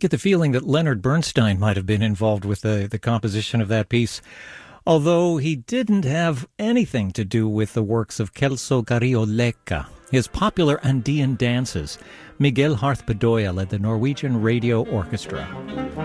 get the feeling that Leonard Bernstein might have been involved with the composition of that piece, although he didn't have anything to do with the works of Celso Carrioleca. His popular Andean dances, Miguel Harth Bedoya led the Norwegian Radio Orchestra.